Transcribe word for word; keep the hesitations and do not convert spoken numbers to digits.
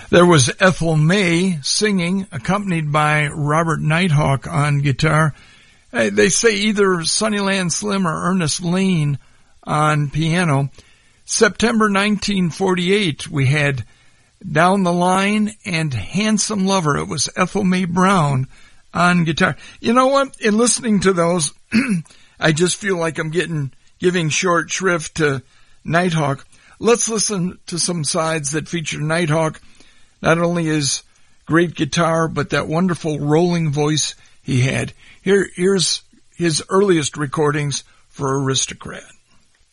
There was Ethel May singing, accompanied by Robert Nighthawk on guitar. They say either Sunnyland Slim or Ernest Lane on piano. September nineteen forty-eight, we had Down the Line and Handsome Lover. It was Ethel May Brown on guitar. You know what? In listening to those, I just feel like I'm getting giving short shrift to Nighthawk. Let's listen to some sides that feature Nighthawk. Not only his great guitar, but that wonderful rolling voice he had. Here, here's his earliest recordings for Aristocrat.